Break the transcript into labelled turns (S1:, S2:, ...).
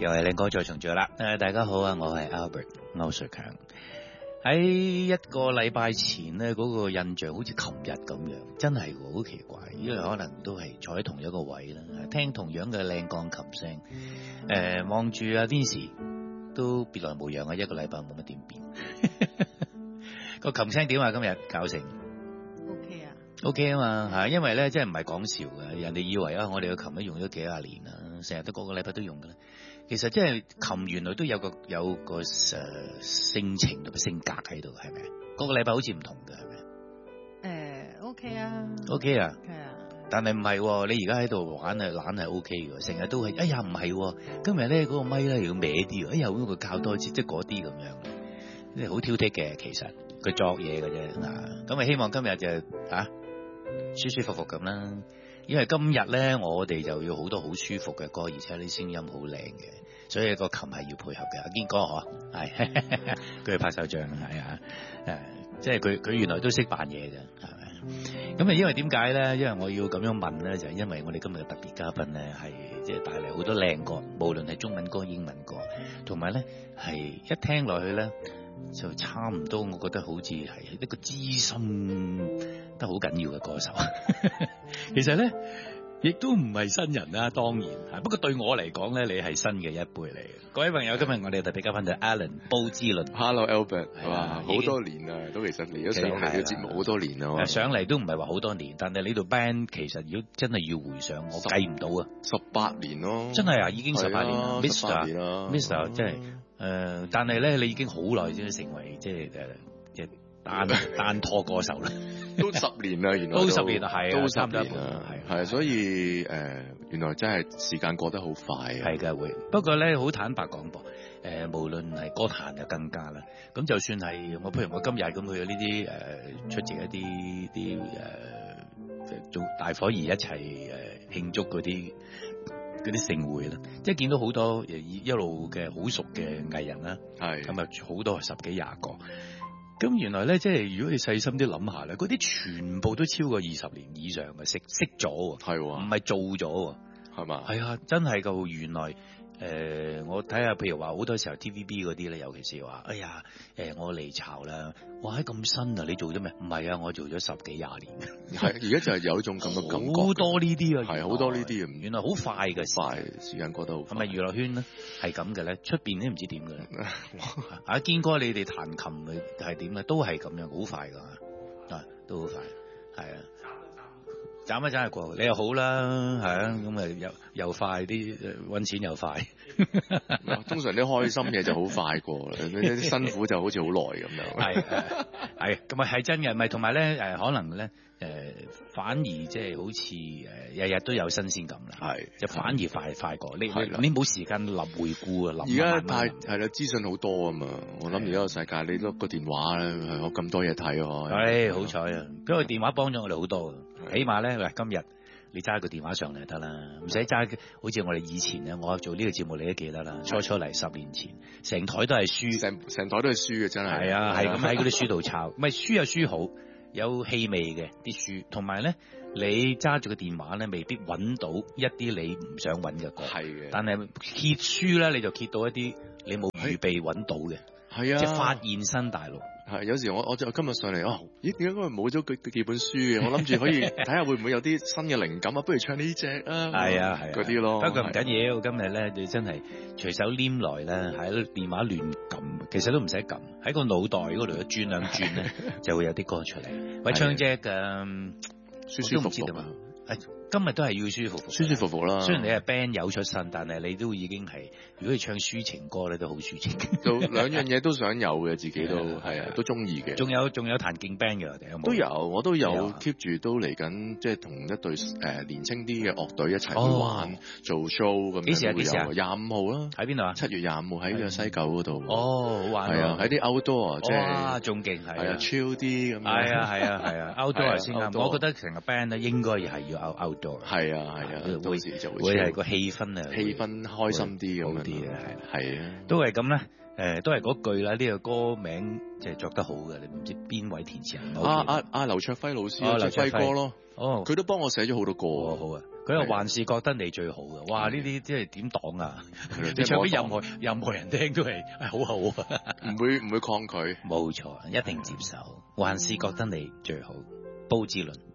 S1: 又係靚歌再重做啦！大家好啊，我係 Albert 歐瑞強。喺一個禮拜前呢，嗰個印象好似琴日咁樣，真係好奇怪，因為可能都係坐喺同一個位啦，聽同樣嘅靚鋼琴聲，望住阿 Vincy 都別來無恙啊，一個禮拜冇乜點變。個琴聲點啊？今日搞成 OK 啊嘛嚇，因為咧真係唔係講笑嘅，人哋以為啊，我哋個琴都用咗幾廿年啦，成日都個個禮拜都用嘅咧。其實即係琴原來都有個性情同埋性格喺度，係咪？個個禮拜好似唔同嘅，係咪
S2: ？OK 啊
S1: ，OK 啊，
S2: 係啊。
S1: 但係唔係，你而家喺度玩啊懶係 OK 嘅，成日都係，哎呀唔係，今日咧嗰個咪咧要歪啲，哎呀咁佢較多次，即係嗰啲咁樣，即係好挑剔嘅，其實佢作嘢嘅啫啊。咁啊希望今日就舒舒服服咁啦。因為今日咧，我哋就要好多好舒服嘅歌，而且啲聲音好靚嘅，所以個琴係要配合嘅。阿堅哥嗬，係佢係拍手掌，係啊，即係佢原來都識扮嘢嘅，係咪？咁啊，因為點解咧？因為我要咁樣問咧，就係因為我哋今日嘅特別嘉賓咧，係即係帶嚟好多靚歌，無論係中文歌、英文歌，同埋咧係一聽落去咧，就差唔多，我覺得好似係一個資深得好緊要嘅歌手。其實咧，亦都唔係新人啦，當然。不過對我嚟講咧，你係新嘅一輩嚟嘅。各位朋友，今日我哋特別嘉賓就 Alan 布之倫。
S3: Hello Albert，係嘛？好多年啦，都其實嚟咗上嚟嘅節目好多年啦。
S1: 上嚟都唔係話好多年，但係呢度 band 其實如果真係要回想，我計唔到啊。
S3: 18年咯。
S1: 真係啊，已經18年啦。
S3: Mr.
S1: 即係但係咧，你已經好耐先成為即係單拖歌手啦。
S3: 都10年啦，原來
S1: 都10年啦，係啊，
S3: 都
S1: 差唔多
S3: 係，所以原來真係時間過得好快啊。
S1: 係嘅會，不過咧好坦白講噃，無論係歌壇就更加啦。咁就算係譬如我今日咁去呢啲出席一啲做大伙兒一齊慶祝嗰啲盛會啦，即係見到好多一路嘅好熟嘅藝人啦，係咁啊，好多10幾20個。咁原來咧，即係如果你細心啲諗下咧，嗰啲全部都超過20年以上嘅，識咗，係喎，唔係做咗，係嘛？係啊，真係㗎。原來我睇下，譬如話好多時候 TVB 嗰啲咧，尤其是話，哎呀，我離巢啦，哇，咁新啊，你做咗咩？唔係啊，我做咗10幾20年。係，而家就係有一種咁嘅感覺。好多呢啲啊，係好多呢啲啊，原來好快嘅，快時間過得好快。係咪娛樂圈咧係咁嘅咧？出邊都唔知點嘅咧。阿堅哥，你哋彈琴係點咧？都係咁樣，好快㗎，都好快，係啊。斬一斬係過，你又好啦，係啊，咁啊又快啲，搵錢又快。
S3: 通常啲開心嘢就好快過啦，啲辛苦就好似好耐咁樣。
S1: 係，咁啊係真嘅，咪同埋咧可能咧反而即係好似日日都有新鮮感啦，係就反而快過。你冇時間立回顧啊，
S3: 而家太係啦，資訊好多啊嘛。我諗而家個世界，你都個電話咧有咁多嘢睇喎。
S1: 好彩啊，因為電話幫咗我哋好多，起碼咧今日你揸個電話上嚟得啦，唔使揸好似我哋以前咧，我做呢個節目你都記得啦，初嚟10年前，成台都係書，
S3: 成台都係書嘅，真係。係
S1: 啊，係咁喺嗰啲書度抄，唔係書有書好，有氣味嘅啲書，同埋咧你揸住個電話咧，未必揾到一啲你唔想揾嘅歌，係嘅。但係揭書咧，你就揭到一啲你冇預備揾到嘅，係啊，即係發現新大陸。
S3: 係，有時我就今日上嚟咦？點解今日冇咗佢幾本書嘅？我諗住可以睇下會唔會有啲新嘅靈感啊？不如唱呢隻啊！係啊，嗰啲咯。
S1: 不過唔緊要，今日咧你真係隨手黏來咧，喺電話亂撳，其實都唔使撳，喺個腦袋嗰度一轉兩轉咧，就會有啲歌出嚟。喂，唱隻
S3: 舒舒服服啊！
S1: 今日都係要舒服
S3: 舒服服啦。
S1: 雖然你係 band 友出身，但係你都已經係，如果你唱抒情歌咧，都好抒情。
S3: 都兩樣嘢都想有嘅，自己都係啊，都中意嘅。
S1: 仲有彈勁 band 嘅，
S3: 都有，我都有 keep 住都嚟緊，即係同一隊年青啲嘅樂隊一齊去玩做 show 咁樣。幾時啊？25號啦。喺邊度啊？7月25號喺個西九嗰度。好玩。係啊，喺啲 outdoor 即係。仲勁係啊 ，chill 啲咁樣。
S1: 係啊 outdoor 先啱。我覺得成個 band 咧應該係要 outdoor。
S3: 係啊，到時就
S1: 會係個氣氛啊，
S3: 氣氛開心啲咁
S1: 啲啊，
S3: 係啊，
S1: 都係咁啦。都係嗰句啦，呢個歌名即係作得好嘅，你唔知邊位填詞人？
S3: 劉卓輝老師，劉卓輝哥咯，佢都幫我寫咗好多歌。
S1: 好啊。 佢又還是覺得你最好嘅。哇！呢啲即係點擋啊？你唱俾任何人聽都係好好啊，
S3: 唔會抗拒。
S1: 冇錯，一定接受。還是覺得你最好，布志綸。